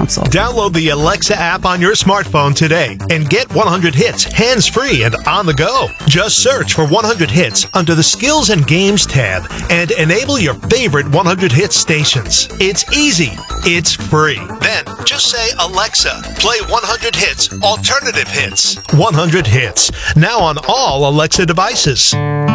console. Download the Alexa app on your smartphone today and get 100 hits hands-free and on the go. Just search for 100 hits under the Skills and Games tab and enable your favorite 100 hits stations. It's easy. It's free. Then just say, Alexa, play 100 hits, alternative hits. 100 hits. Now on all Alexa devices.